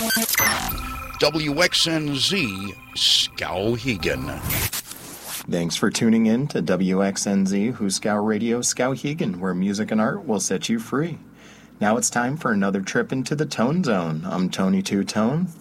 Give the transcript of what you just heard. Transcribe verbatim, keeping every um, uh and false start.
W X N Z, Skowhegan. Thanks for tuning in to W X N Z Huskow Radio Skowhegan, where music and art will set you free. Now it's time for another trip into the Tone Zone. I'm Tony Two Tone.